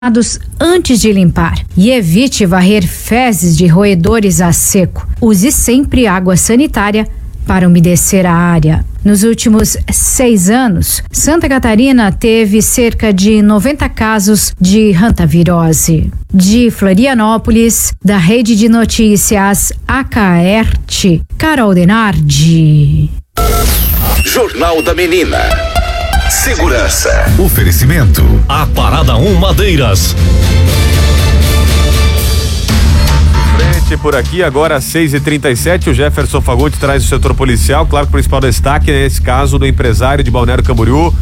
antes de limpar e evite varrer fezes de roedores a seco. Use sempre água sanitária para umedecer a área. Nos últimos 6 anos, Santa Catarina teve cerca de 90 casos de hantavirose. De Florianópolis, da Rede de Notícias Acaerte, Carol Denardi. Jornal da Menina. Segurança. Oferecimento. A Parada 1 Madeiras. Frente por aqui, agora 6h37, o Jefferson Fagundes traz o setor policial. Claro que o principal destaque é esse caso do empresário de Balneário Camboriú,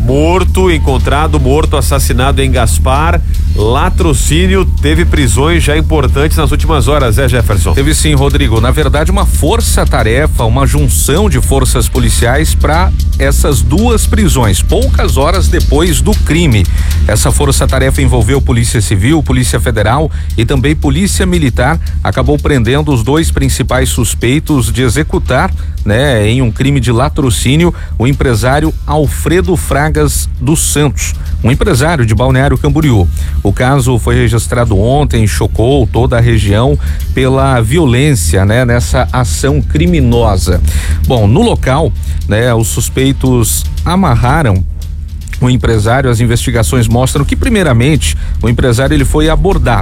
encontrado morto, assassinado em Gaspar. Latrocínio, teve prisões já importantes nas últimas horas, Jefferson? Teve sim, Rodrigo. Na verdade, uma força-tarefa, uma junção de forças policiais para essas duas prisões, poucas horas depois do crime. Essa força-tarefa envolveu Polícia Civil, Polícia Federal e também Polícia Militar. Acabou prendendo os dois principais suspeitos de executar, em um crime de latrocínio, o empresário Alfredo Fragas dos Santos, um empresário de Balneário Camboriú. O caso foi registrado ontem, chocou toda a região pela violência, nessa ação criminosa. Bom, no local, os suspeitos amarraram o empresário. As investigações mostram que, primeiramente, o empresário ele foi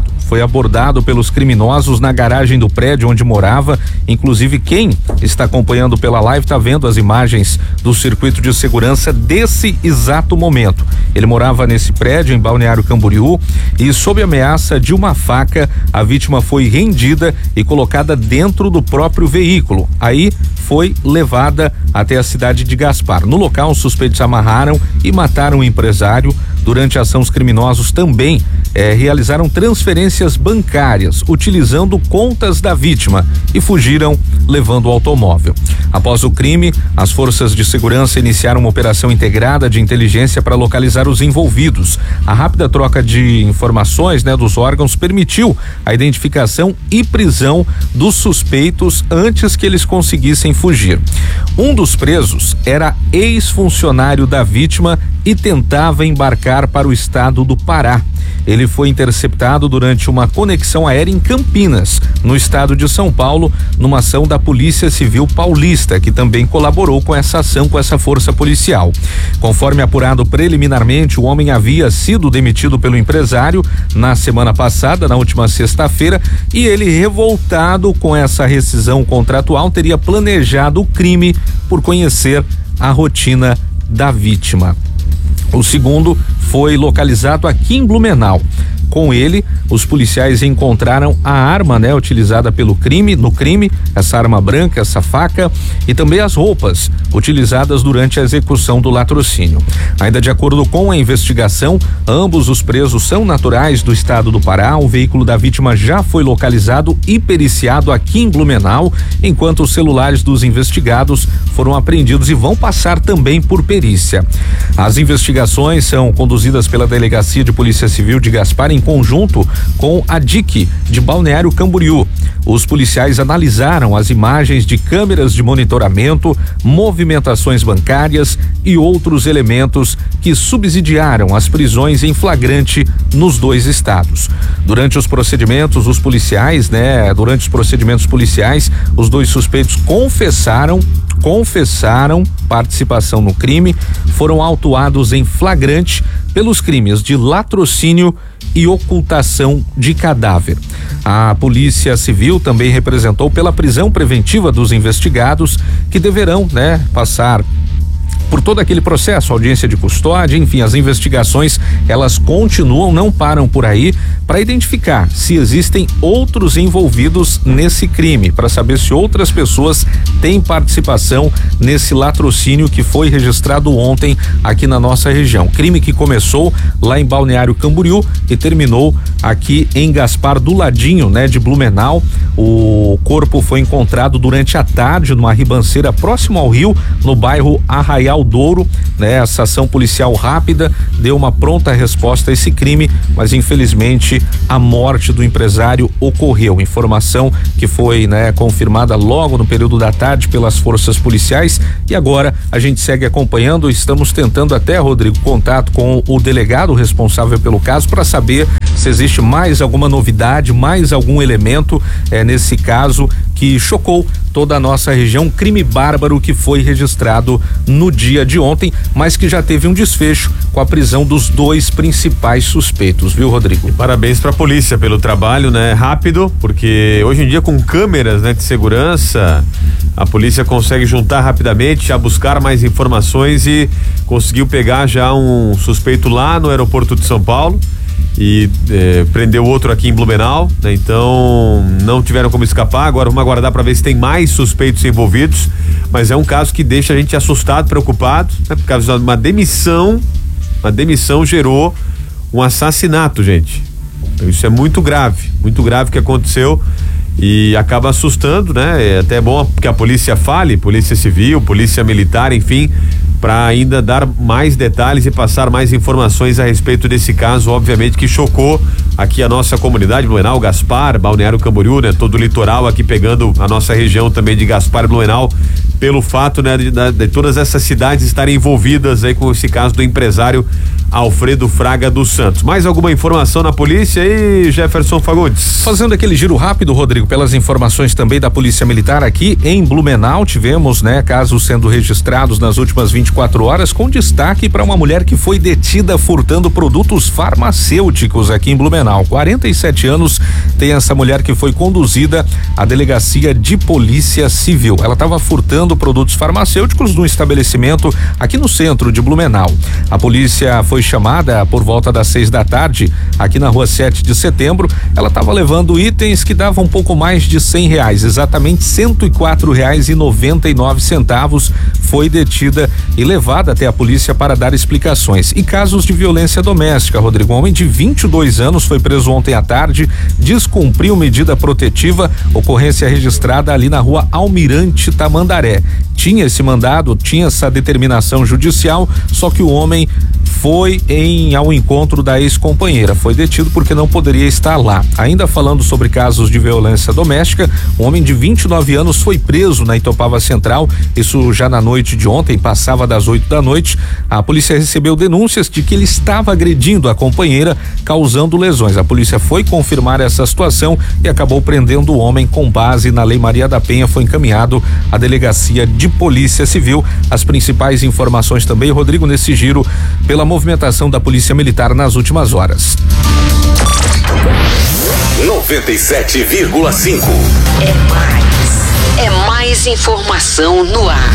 abordado pelos criminosos na garagem do prédio onde morava. Inclusive, quem está acompanhando pela live está vendo as imagens do circuito de segurança desse exato momento. Ele morava nesse prédio em Balneário Camboriú e, sob ameaça de uma faca, a vítima foi rendida e colocada dentro do próprio veículo. Aí foi levada até a cidade de Gaspar. No local, os suspeitos amarraram e mataram o empresário. Durante a ação, os criminosos também realizaram transferências bancárias utilizando contas da vítima e fugiram levando o automóvel. Após o crime, as forças de segurança iniciaram uma operação integrada de inteligência para localizar os envolvidos. A rápida troca de informações dos órgãos permitiu a identificação e prisão dos suspeitos antes que eles conseguissem fugir. Um dos presos era ex-funcionário da vítima e tentava embarcar para o estado do Pará. Ele foi interceptado durante uma conexão aérea em Campinas, no estado de São Paulo, numa ação da Polícia Civil Paulista, que também colaborou com essa ação, com essa força policial. Conforme apurado preliminarmente, o homem havia sido demitido pelo empresário na semana passada, na última sexta-feira, e ele, revoltado com essa rescisão contratual, teria planejado o crime por conhecer a rotina da vítima. O segundo foi localizado aqui em Blumenau. Com ele, os policiais encontraram a arma, utilizada no crime, essa arma branca, essa faca e também as roupas utilizadas durante a execução do latrocínio. Ainda de acordo com a investigação, ambos os presos são naturais do estado do Pará. O veículo da vítima já foi localizado e periciado aqui em Blumenau, enquanto os celulares dos investigados foram apreendidos e vão passar também por perícia. As investigações são conduzidas pela Delegacia de Polícia Civil de Gaspar em conjunto com a DIC de Balneário Camboriú. Os policiais analisaram as imagens de câmeras de monitoramento, movimentações bancárias e outros elementos que subsidiaram as prisões em flagrante nos dois estados. Durante os procedimentos policiais, os dois suspeitos confessaram participação no crime, foram autuados em flagrante pelos crimes de latrocínio e ocultação de cadáver. A Polícia Civil também representou pela prisão preventiva dos investigados, que deverão, passar por todo aquele processo, audiência de custódia, enfim, as investigações, elas continuam, não param por aí, para identificar se existem outros envolvidos nesse crime, para saber se outras pessoas têm participação nesse latrocínio que foi registrado ontem aqui na nossa região. Crime que começou lá em Balneário Camboriú e terminou aqui em Gaspar, do ladinho, de Blumenau. O corpo foi encontrado durante a tarde numa ribanceira próximo ao rio, no bairro Arraial Marginal Douro, né? Essa ação policial rápida deu uma pronta resposta a esse crime, mas infelizmente a morte do empresário ocorreu. Informação que foi, né, confirmada logo no período da tarde pelas forças policiais, e agora a gente segue acompanhando. Estamos tentando até, Rodrigo, contato com o delegado responsável pelo caso para saber se existe mais alguma novidade, mais algum elemento nesse caso que chocou toda a nossa região, crime bárbaro que foi registrado no dia de ontem, mas que já teve um desfecho com a prisão dos 2 principais suspeitos, viu, Rodrigo? E parabéns pra polícia pelo trabalho, né? Rápido, porque hoje em dia com câmeras, né, de segurança, a polícia consegue juntar rapidamente, já buscar mais informações e conseguiu pegar já um suspeito lá no aeroporto de São Paulo e prendeu outro aqui em Blumenau, né? Então não tiveram como escapar. Agora vamos aguardar para ver se tem mais suspeitos envolvidos, mas é um caso que deixa a gente assustado, preocupado, né? Por causa de uma demissão gerou um assassinato, gente. Então, isso é muito grave que aconteceu e acaba assustando, né? É até bom que a polícia fale, polícia civil, polícia militar, enfim, para ainda dar mais detalhes e passar mais informações a respeito desse caso, obviamente que chocou aqui a nossa comunidade, Blumenau, Gaspar, Balneário Camboriú, né? Todo o litoral aqui pegando a nossa região também de Gaspar e Blumenau, pelo fato, né, de todas essas cidades estarem envolvidas aí com esse caso do empresário Alfredo Fraga dos Santos. Mais alguma informação na polícia aí, Jefferson Fagundes? Fazendo aquele giro rápido, Rodrigo, pelas informações também da Polícia Militar aqui em Blumenau, tivemos, né, casos sendo registrados nas últimas 24 horas, com destaque para uma mulher que foi detida furtando produtos farmacêuticos aqui em Blumenau. 47 anos tem essa mulher que foi conduzida à delegacia de polícia civil. Ela estava furtando produtos farmacêuticos no estabelecimento aqui no centro de Blumenau. A polícia foi chamada por volta das 6 da tarde aqui na rua 7 de setembro. Ela estava levando itens que davam um pouco mais de R$100, exatamente R$104,99. Foi detida e levada até a polícia para dar explicações. E casos de violência doméstica, Rodrigo, um homem de 22 anos foi preso ontem à tarde, descumpriu medida protetiva, ocorrência registrada ali na rua Almirante Tamandaré. Tinha esse mandado, tinha essa determinação judicial, só que o homem foi ao encontro da ex-companheira. Foi detido porque não poderia estar lá. Ainda falando sobre casos de violência doméstica, um homem de 29 anos foi preso na Itopava Central, isso já na noite de ontem, passava das 8 da noite. A polícia recebeu denúncias de que ele estava agredindo a companheira, causando lesões. A polícia foi confirmar essa situação e acabou prendendo o homem com base na Lei Maria da Penha. Foi encaminhado à delegacia de Polícia Civil. As principais informações também, Rodrigo, nesse giro pela movimentação da Polícia Militar nas últimas horas. 97,5. É mais informação no ar.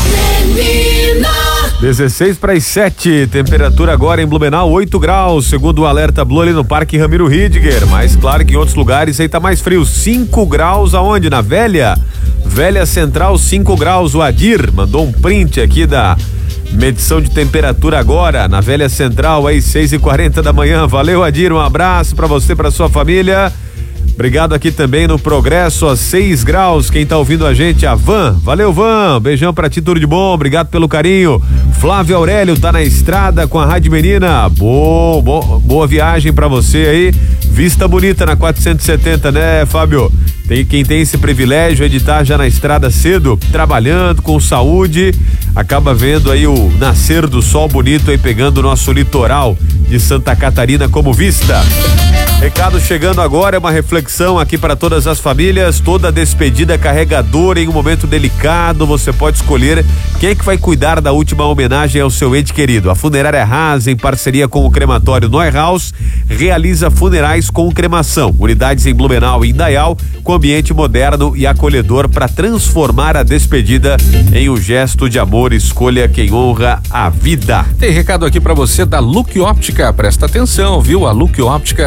16 para as 7, temperatura agora em Blumenau 8 graus, segundo o Alerta Blue ali no Parque Ramiro Ridger, mas claro que em outros lugares aí tá mais frio. 5 graus aonde? Na Velha Central, 5 graus. O Adir mandou um print aqui da medição de temperatura agora na Velha Central, aí 6h40 da manhã. Valeu, Adir, um abraço pra você, pra sua família. Obrigado aqui também no Progresso, a 6 graus. Quem tá ouvindo a gente, a Van. Valeu, Van. Beijão pra ti, tudo de bom. Obrigado pelo carinho. Flávio Aurélio tá na estrada com a Rádio Menina. Boa viagem pra você aí. Vista bonita na 470, né, Fábio? Quem tem esse privilégio de estar já na estrada cedo, trabalhando com saúde, acaba vendo aí o nascer do sol bonito aí, pegando o nosso litoral de Santa Catarina como vista. Recado chegando agora, é uma reflexão aqui para todas as famílias. Toda despedida carregadora em um momento delicado, você pode escolher quem é que vai cuidar da última homenagem ao seu ente querido. A Funerária Haas, em parceria com o crematório Neuhaus, realiza funerais com cremação. Unidades em Blumenau e Indaial, com ambiente moderno e acolhedor para transformar a despedida em um gesto de amor. Escolha quem honra a vida. Tem recado aqui para você da Look Óptica, presta atenção, viu? A Look Óptica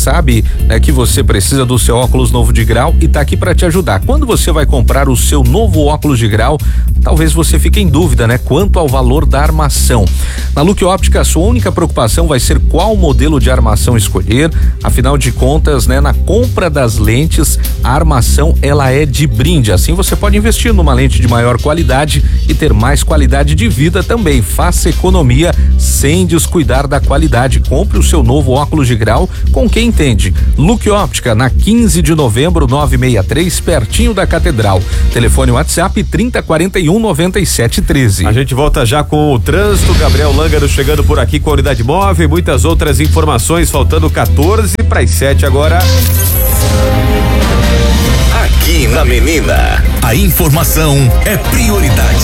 sabe, né, que você precisa do seu óculos novo de grau e tá aqui para te ajudar. Quando você vai comprar o seu novo óculos de grau, talvez você fique em dúvida, né, quanto ao valor da armação. Na Look Óptica, a sua única preocupação vai ser qual modelo de armação escolher. Afinal de contas, né, na compra das lentes, a armação ela é de brinde. Assim você pode investir numa lente de maior qualidade e ter mais qualidade de vida também. Faça economia sem descuidar da qualidade. Compre o seu novo óculos de grau com quem entende. Look Óptica, na 15 de novembro, 963, pertinho da Catedral. Telefone WhatsApp 3041-9713. A gente volta já com o trânsito. Gabriel Lângaro chegando por aqui com a unidade móvel e muitas outras informações, faltando 14 para as 7 agora. Aqui na Menina, a informação é prioridade.